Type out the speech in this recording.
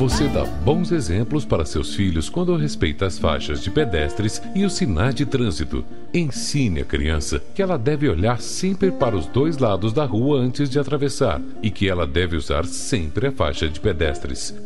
Você dá bons exemplos para seus filhos quando respeita as faixas de pedestres e os sinais de trânsito. Ensine a criança que ela deve olhar sempre para os dois lados da rua antes de atravessar e que ela deve usar sempre a faixa de pedestres.